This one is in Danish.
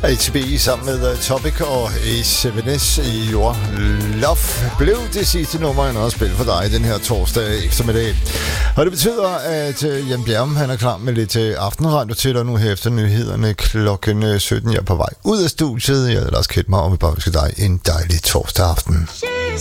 ATB sammen med Topic og A7S i Your Love blev det sidste nummer, jeg nåede at spille for dig den her torsdag eftermiddag. Og det betyder, at Jan Bjerrum, han er klar med lidt aftenradio til dig nu her efter nyhederne klokken 17. Jeg er på vej ud af studiet. Jeg hedder Lars Kjeldmar og vil bare ønske dig en dejlig torsdag aften.